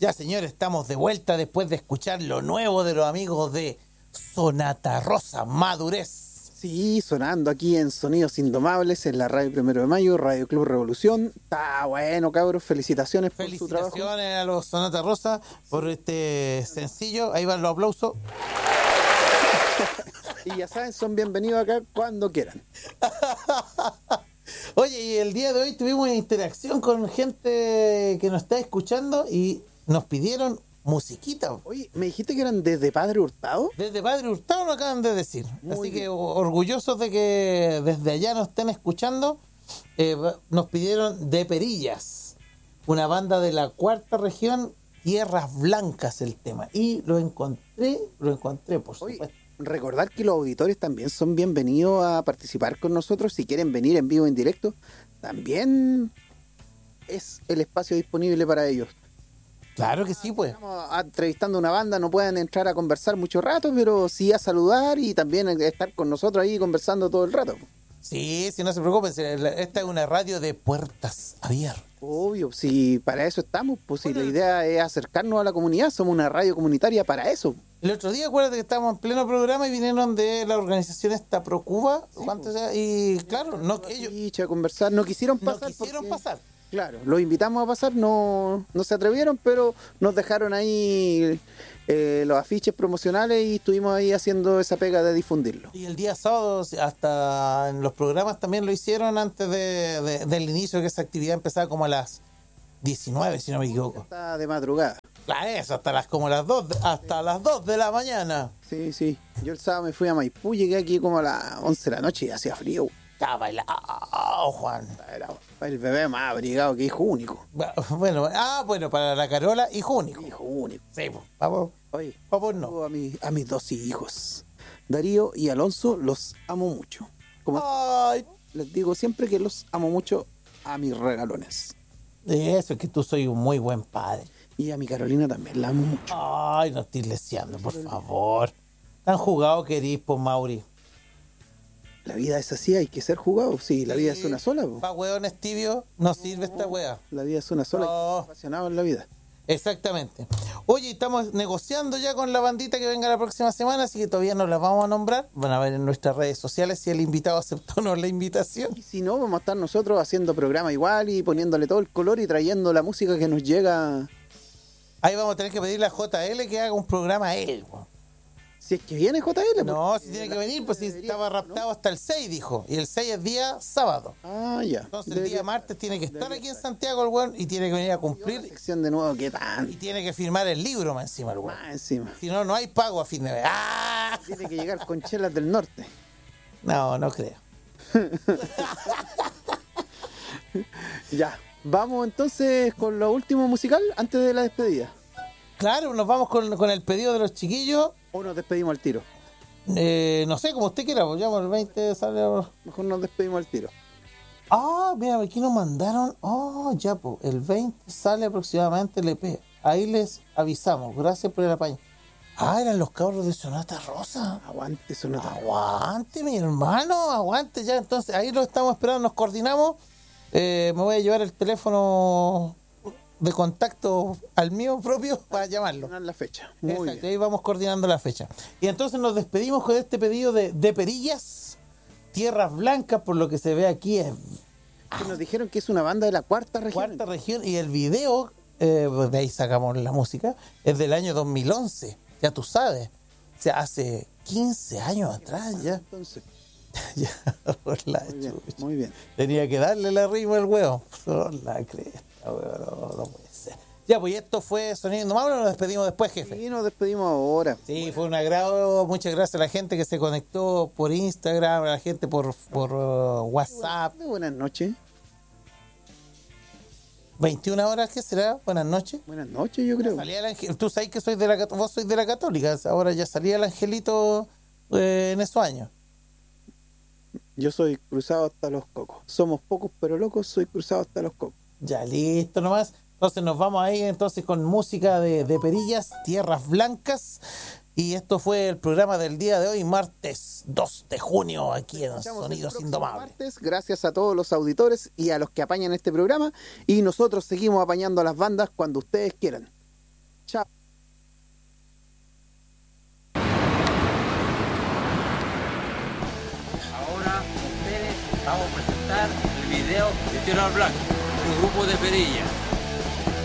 Ya, señores, estamos de vuelta después de escuchar lo nuevo de los amigos de Sonata Rosa, Madurez. Sí, sonando aquí en Sonidos Indomables, en la Radio 1 de Mayo, Radio Club Revolución. Está bueno, cabros, felicitaciones por su trabajo. Felicitaciones a los Sonata Rosa por este sencillo. Ahí van los aplausos. Y ya saben, son bienvenidos acá cuando quieran. Oye, y el día de hoy tuvimos una interacción con gente que nos está escuchando y nos pidieron musiquita. Oye, ¿me dijiste que eran desde Padre Hurtado? Desde Padre Hurtado nos acaban de decir. Muy Así bien. que orgullosos de que desde allá nos estén escuchando. Nos pidieron De Perillas, una banda de la cuarta región, Tierras Blancas el tema. Y lo encontré por Oye, supuesto. recordar que los auditores también son bienvenidos a participar con nosotros. Si quieren venir en vivo, en directo, también es el espacio disponible para ellos. Claro que sí, pues. Estamos entrevistando a una banda, no pueden entrar a conversar mucho rato, pero sí a saludar y también estar con nosotros ahí conversando todo el rato. Sí, si no se preocupen, esta es una radio de puertas abiertas. Obvio, si para eso estamos, pues si la idea es acercarnos a la comunidad, somos una radio comunitaria para eso. El otro día, acuérdate que estábamos en pleno programa y vinieron de la organización esta Procuba, y claro, ellos A conversar, no quisieron no pasar. quisieron porque, pasar. Claro, los invitamos a pasar, no se atrevieron, pero nos dejaron ahí los afiches promocionales y estuvimos ahí haciendo esa pega de difundirlo. Y el día sábado, hasta en los programas también lo hicieron antes del inicio, que esa actividad empezaba como a las 19, si no me equivoco. Está de madrugada. Claro, eso, hasta las 2 de la mañana. Sí. Yo el sábado me fui a Maipú, llegué aquí como a las 11 de la noche y hacía frío. Estaba bailando, Juan. Era el bebé más abrigado que hijo único. Bueno, para la Carola, hijo único. Hijo único. Sí, pues, vamos. Oye, Vamos, no. a mis dos hijos, Darío y Alonso, los amo mucho. Como Ay, les digo siempre que los amo mucho a mis regalones. eso es que tú soy un muy buen padre. Y a mi Carolina también, la amo mucho. Ay, no estoy leseando, por favor. Tan jugado que eres, pues, Mauri. La vida es así, hay que ser jugado. Sí, la vida es una sola. Po. Pa' hueones tibios no sirve esta wea. La vida es una sola, hay que No. ser apasionado en la vida. Exactamente. Oye, estamos negociando ya con la bandita que venga la próxima semana, así que todavía no la vamos a nombrar. Van a ver en nuestras redes sociales si el invitado aceptó o no la invitación. Y si no, vamos a estar nosotros haciendo programa igual y poniéndole todo el color y trayendo la música que nos llega. Ahí vamos a tener que pedirle a JL que haga un programa él. Po. Si es que viene JL. No, si tiene que venir, pues si estaba raptado hasta el 6, dijo. Y el 6 es día sábado. Ah, ya. Entonces el día martes tiene que estar aquí en Santiago el weón y tiene que venir a La cumplir sección de nuevo, ¿qué y tal? tiene que firmar el libro más encima el weón. Más encima. Si no, no hay pago a fin de mes. ¡Ah! Tiene que llegar con chelas del norte. No, no creo. Ya. Vamos entonces con lo último musical antes de la despedida. Claro, nos vamos con el pedido de los chiquillos. O nos despedimos al tiro. No sé, como usted quiera, pues ya por el 20 sale. Mejor nos despedimos al tiro. Ah, mira, aquí nos mandaron. Oh, ya, pues el 20 sale aproximadamente el EP. Ahí les avisamos. Gracias por el apaño. Ah, eran los cabros de Sonata Rosa. Aguante, Sonata. Aguante, mi hermano, aguante ya. Entonces, ahí lo estamos esperando, nos coordinamos. Me voy a llevar el teléfono de contacto al mío propio para llamarlo. La fecha. Muy Exacto, bien. ahí vamos coordinando la fecha. Y entonces nos despedimos con este pedido de Perillas, Tierras Blancas, por lo que se ve aquí es Que nos dijeron que es una banda de la cuarta región. cuarta región y el video, de ahí sacamos la música, es del año 2011, ya tú sabes. O sea, hace 15 años atrás ya. Entonces, Ya, por la muy bien, chucha. muy bien. Tenía que darle la rima al huevo. Por la cresta, huevo, no puede ser. Ya, pues esto fue Sonido Indomable, nos despedimos después, jefe. Y nos despedimos ahora. Sí, fue un agrado. Muchas gracias a la gente que se conectó por Instagram, a la gente por WhatsApp. Buenas noches. 21 horas, ¿qué será? Buenas noches. Buenas noches, yo creo. Salía el ángel. Tú sabes que vos sois de la Católica. Ahora ya salía el angelito en esos años. Yo soy cruzado hasta los cocos. Somos pocos pero locos, soy cruzado hasta los cocos. Ya, listo nomás. Entonces nos vamos ahí entonces con música de Perillas, Tierras Blancas. Y esto fue el programa del día de hoy, martes 2 de junio, aquí en Escuchamos el Sonidos próximo Indomables. martes. Gracias a todos los auditores y a los que apañan este programa. Y nosotros seguimos apañando a las bandas cuando ustedes quieran. Chao. Ahora ustedes vamos a presentar el video de Tierra Blanca, un grupo de perillas.